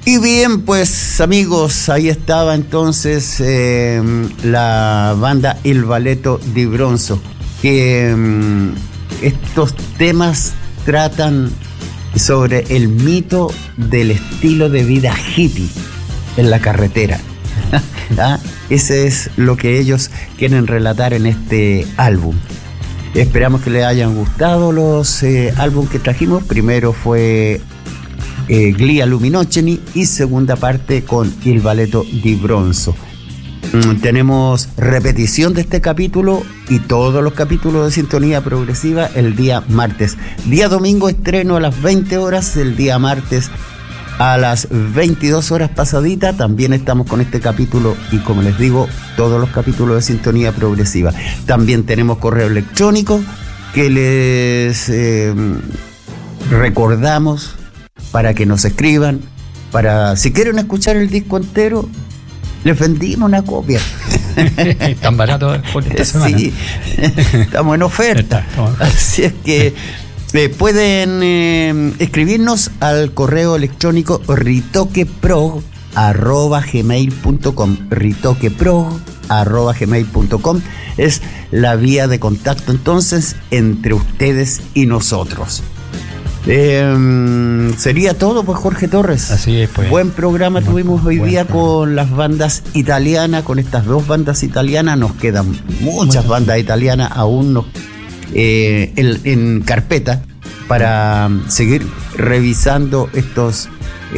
Y bien, pues amigos, ahí estaba entonces la banda Il Balletto di Bronzo, que estos temas tratan sobre el mito del estilo de vida hippie en la carretera. ¿Ah? Ese es lo que ellos quieren relatar en este álbum. Esperamos que les hayan gustado los álbumes que trajimos. Primero fue Glia Luminoceni y segunda parte con Il Balletto di Bronzo. Tenemos repetición de este capítulo y todos los capítulos de Sintonía Progresiva el día martes. Día domingo estreno a las 20 horas, el día martes a las 22 horas pasadita. También estamos con este capítulo y, como les digo, todos los capítulos de Sintonía Progresiva. También tenemos correo electrónico que les recordamos para que nos escriban, para si quieren escuchar el disco entero, les vendimos una copia. Tan barato por esta semana. Sí, estamos en oferta. Así es que pueden escribirnos al correo electrónico ritoquepro@gmail.com. ritoquepro@gmail.com es la vía de contacto entonces entre ustedes y nosotros. Sería todo, pues, Jorge Torres. Así es, pues. Buen programa tuvimos hoy día con las bandas italianas, con estas dos bandas italianas. Nos quedan muchas bandas italianas aún en carpeta para seguir revisando estos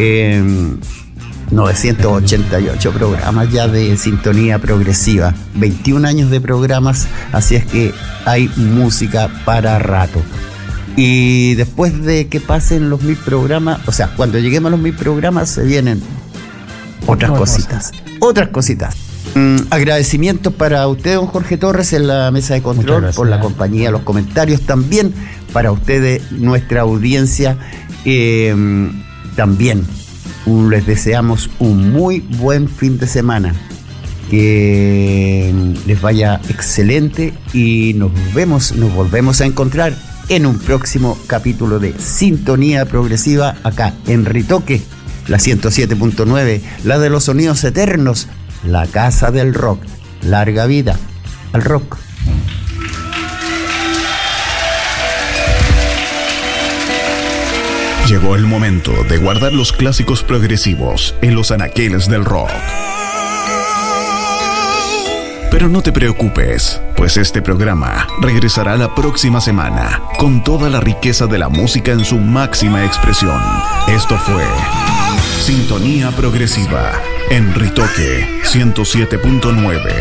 988 programas ya de Sintonía Progresiva. 21 años de programas, así es que hay música para rato. Y después de que pasen los 1000 programas, o sea, cuando lleguemos a los 1000 programas, se vienen otras cositas. Agradecimientos para usted, don Jorge Torres, en la mesa de control, por la compañía, los comentarios. También para ustedes, nuestra audiencia. También les deseamos un muy buen fin de semana. Que les vaya excelente y nos volvemos a encontrar en un próximo capítulo de Sintonía Progresiva, acá en Ritoque, la 107.9, la de los sonidos eternos, la casa del rock. Larga vida al rock. Llegó el momento de guardar los clásicos progresivos en los anaqueles del rock. Pero no te preocupes, pues este programa regresará la próxima semana con toda la riqueza de la música en su máxima expresión. Esto fue Sintonía Progresiva en Ritoque 107.9.